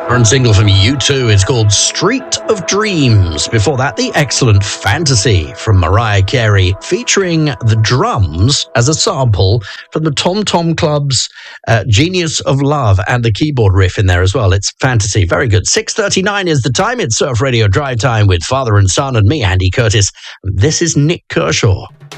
Current single from U2, it's called Street of Dreams. Before that, the excellent Fantasy from Mariah Carey, featuring the drums as a sample from the Tom Tom Club's Genius of Love, and the keyboard riff in there as well. It's Fantasy. Very good. 6:39 is the time. It's Surf Radio Drive Time with Father and Son and me, Andy Curtis. This is Nick Kershaw.